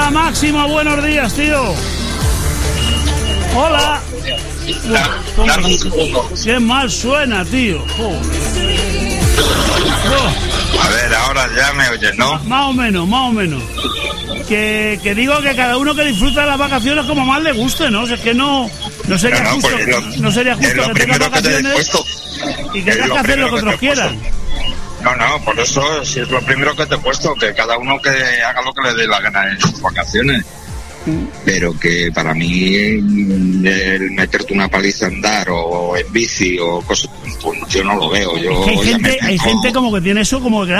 Hola, Máximo, buenos días, tío. Hola. Qué mal suena, tío. A ver, ahora ya me oyes, ¿no? Más o menos. Que digo que cada uno que disfruta de las vacaciones como más le guste, ¿no? O sea, es que no sería justo, no sería justo que tengas vacaciones y que tengas que hacer lo que otros quieran. No, por eso si es lo primero que te he puesto, que cada uno que haga lo que le dé la gana en sus vacaciones. Pero que para mí el meterte una paliza a andar o en bici o cosas, pues yo no lo veo. Yo hay gente como que tiene eso como que